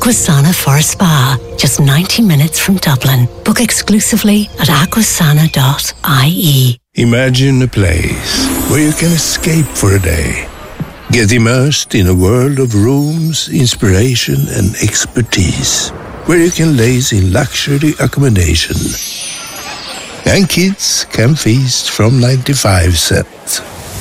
Aquasana Forest Spa, just 90 minutes from Dublin. Book exclusively at aquasana.ie. Imagine a place where you can escape for a day. Get immersed in a world of rooms, inspiration and expertise. Where you can laze in luxury accommodation. And kids can feast from 95 cents.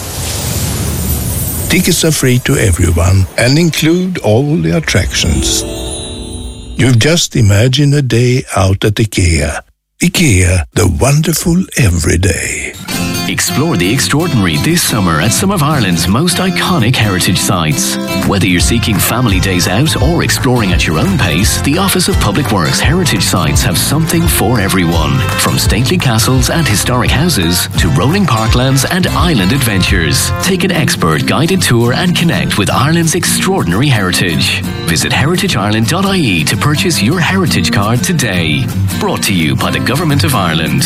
Tickets are free to everyone and include all the attractions. You've just imagined a day out at IKEA. IKEA, the wonderful everyday. Explore the extraordinary this summer at some of Ireland's most iconic heritage sites. Whether you're seeking family days out or exploring at your own pace, the Office of Public Works heritage sites have something for everyone. From stately castles and historic houses to rolling parklands and island adventures. Take an expert guided tour and connect with Ireland's extraordinary heritage. Visit heritageireland.ie to purchase your heritage card today. Brought to you by the Government of Ireland.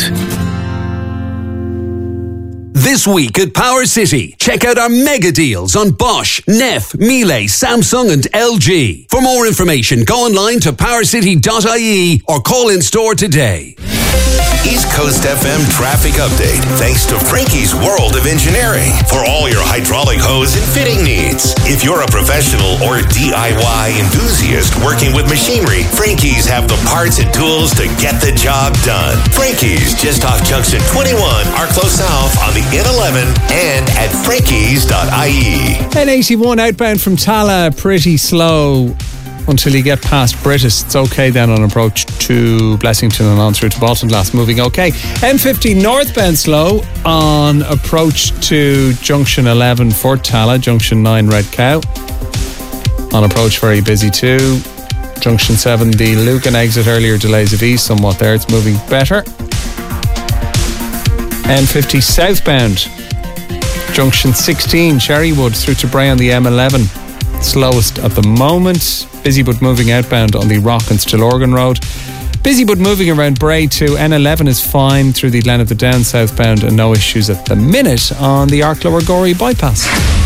This week at Power City, check out our mega deals on Bosch, Neff, Miele, Samsung and LG. For more information, go online to powercity.ie or call in store today. East Coast FM traffic update thanks to Frankie's World of Engineering for all your hydraulic hose and fitting needs. If you're a professional or DIY enthusiast working with machinery, Frankie's have the parts and tools to get the job done. Frankie's just off Junction 21, Arklow South on the N11 and at frankies.ie. N81 outbound from Tala, pretty slow until you get past British. It's okay then on approach to Blessington and on through to Baltinglass, moving okay. M50 northbound slow on approach to Junction 11 for Tala, Junction 9 Red Cow. On approach very busy too. Junction 7 the Lucan exit, earlier delays of ease somewhat there, it's moving better. M50 southbound Junction 16 Cherrywood through to Bray on the M11, slowest at the moment. Busy but moving outbound on the Rock and Stillorgan Road. Busy but moving around Bray too. N11 is fine through the Glen of the Down southbound and no issues at the minute on the Arklow Gorey bypass.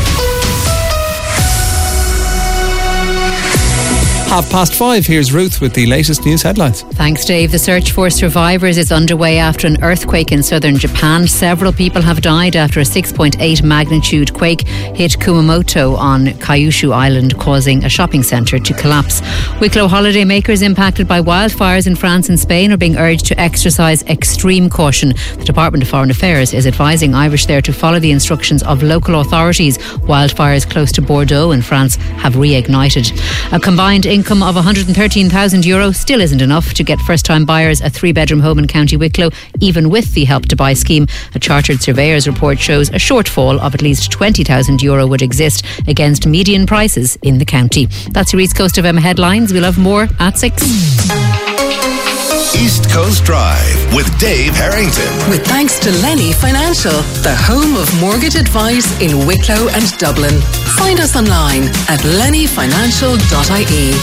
5:30, here's Ruth with the latest news headlines. Thanks, Dave. The search for survivors is underway after an earthquake in southern Japan. Several people have died after a 6.8 magnitude quake hit Kumamoto on Kyushu Island, causing a shopping centre to collapse. Wicklow holidaymakers impacted by wildfires in France and Spain are being urged to exercise extreme caution. The Department of Foreign Affairs is advising Irish there to follow the instructions of local authorities. Wildfires close to Bordeaux in France have reignited. A combined income of €113,000 still isn't enough to get first-time buyers a 3-bedroom home in County Wicklow, even with the Help to Buy scheme. A chartered surveyor's report shows a shortfall of at least €20,000 would exist against median prices in the county. That's your East Coast FM headlines. We'll have more at 6. East Coast Drive with Dave Harrington. With thanks to Lenny Financial, the home of mortgage advice in Wicklow and Dublin. Find us online at lennyfinancial.ie.